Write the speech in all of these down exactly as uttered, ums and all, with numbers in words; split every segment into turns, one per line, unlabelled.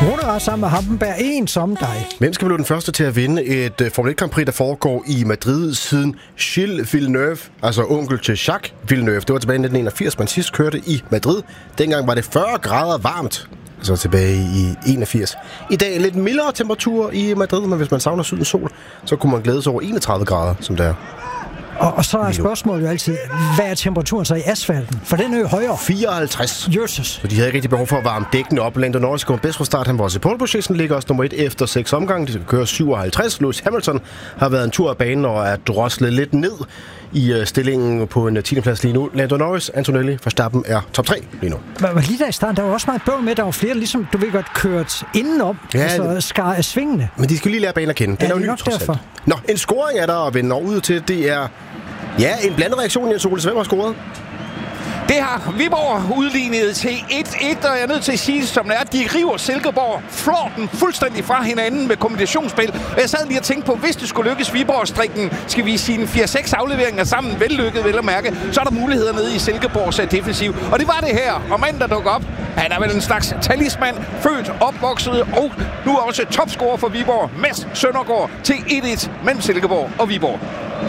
Rune sammen med Hampenberg, en som dig.
Hvem skal blive den første til at vinde et uh, Formel et Grand Prix, der foregår i Madrid siden Gilles Villeneuve, altså onkel til Jacques Villeneuve. Det var tilbage i nitten enogfirs, man sidst kørte i Madrid. Dengang var det fyrre grader varmt, altså tilbage i enogfirs. I dag er lidt mildere temperatur i Madrid, men hvis man savner sydens sol, så kunne man glæde sig over enogtredive grader, som der.
Og, og så er spørgsmålet jo altid, hvad er temperaturen så i asfalten? For den er jo højere.
fireoghalvtreds.
Jesus.
Så de havde ikke rigtig behov for at varme dækkene op. Lando Norris går bedst fra start. Han var også i pole position, ligger også nummer et efter seks omgange. De skal køre syvoghalvtreds. Lewis Hamilton har været en tur af banen og er droslet lidt ned i stillingen på en tiende plads lige nu. Lando Norris, Antonelli, Verstappen er top tre lige nu.
Men lige der i starten, der var også meget bøvl med. Der var flere, ligesom du ved godt, kørt indenom. Ja, altså skar af svingene.
Men de skal lige lære banen at kende. Den
ja,
er jo ny, trods alt. Nå, en scoring er der at vende ud til. Det er ja, en blandet reaktion, Jens Ole. Hvem har scoret?
Det har Viborg udlignet til et et, og jeg er nødt til at sige, som det er, de river Silkeborg, flår den fuldstændig fra hinanden med kombinationsspil. Og jeg sad lige og tænkte på, hvis det skulle lykkes Viborg-strikken, skal vi sige en fire seks afleveringer sammen, vellykket vel at mærke, så er der muligheder nede i Silkeborgs defensiv. Og det var det her, og manden, der dukker op, han er vel en slags talisman, født, opvokset, og nu er også topscorer for Viborg, Mads Søndergaard, til et et mellem Silkeborg og Viborg.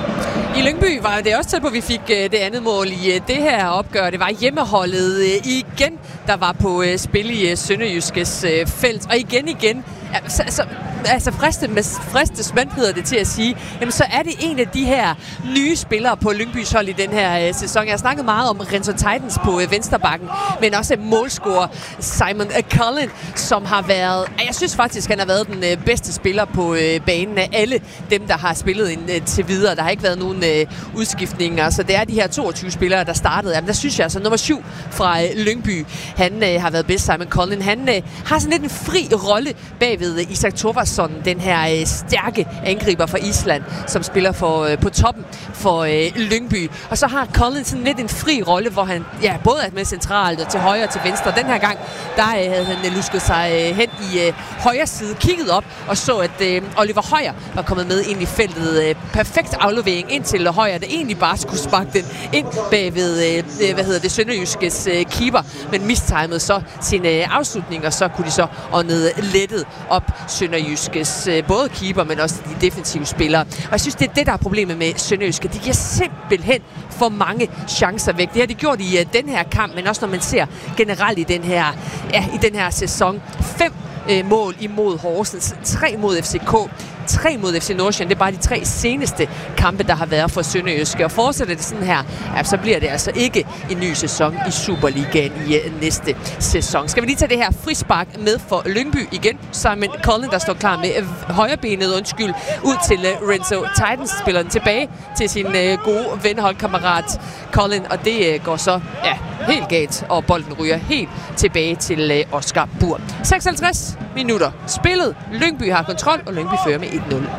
I Lyngby var det også tæt på, at vi fik uh, det andet mål i uh, det her opgør. Det var hjemmeholdet uh, igen, der var på uh, spil i uh, Sønderjyskes uh, felt. Og igen, igen, altså, altså, altså fristes, fristes man hedder det til at sige, jamen så er det en af de her nye spillere på Lyngbys hold i den her uh, sæson. Jeg har snakket meget om Renzo Titans på uh, vensterbakken, men også målscorer Simon uh, Cullen, som har været, jeg synes faktisk, han har været den uh, bedste spiller på uh, banen af alle dem, der har spillet ind uh, til videre. Der har ikke været nogen øh, udskiftninger, så det er de her toogtyve spillere, der startede. Jamen, der synes jeg altså, nummer syv fra øh, Lyngby, han øh, har været bedst. Simon Cullen, han øh, har sådan lidt en fri rolle bagved øh, Isak Thorvarsson, den her øh, stærke angriber fra Island, som spiller for, øh, på toppen for øh, Lyngby. Og så har Cullen sådan lidt en fri rolle, hvor han ja, både er med centralt og til højre og til venstre. Den her gang, der øh, havde han øh, lusket sig øh, hen i øh, højre side, kigget op og så, at øh, Oliver Højer var kommet med ind i feltet. Øh, perfekt aflevering ind til Højer, der egentlig bare skulle sparke den ind bagved, øh, hvad hedder det, Sønderjyskes øh, keeper, men mistimede så sin øh, afslutning, og så kunne de så åndede lettet op Sønderjyskes øh, både keeper, men også de defensive spillere. Og jeg synes, det er det, der er problemet med Sønderjyske. De giver simpelthen for mange chancer væk. Det har de gjort i øh, den her kamp, men også når man ser generelt i den her, ja, i den her sæson. Fem øh, mål imod Horsens, tre mod F C K, tre mod F C Nordsjælland. Det er bare de tre seneste kampe, der har været for Sønderjyske. Og fortsætter det sådan her, ja, så bliver det altså ikke en ny sæson i Superligaen i uh, næste sæson. Skal vi lige tage det her frispark med for Lyngby igen. Simon Cullen, der står klar med uh, højrebenet, undskyld, ud til uh, Renzo Titans, spiller den tilbage til sin uh, gode venholdkammerat Cullen, og det uh, går så ja, helt galt, og bolden ryger helt tilbage til uh, Oscar Bur. seksoghalvtreds minutter spillet. Lyngby har kontrol, og Lyngby fører med et nul.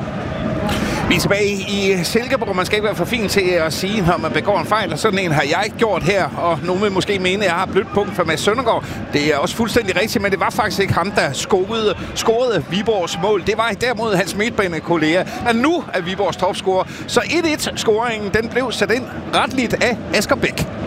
Vi er tilbage i Silkeborg. Man skal ikke være for fin til at sige, når man begår en fejl, og sådan en har jeg ikke gjort her, og nogen vil måske mene, at jeg har et blødt punkt for Mads Søndergaard. Det er også fuldstændig rigtigt, men det var faktisk ikke ham, der scorede, scorede Viborgs mål. Det var derimod hans midtbanekollega, og nu er Viborgs topscorer. Så et et-scoringen, den blev sat ind retligt af Asger Bæk.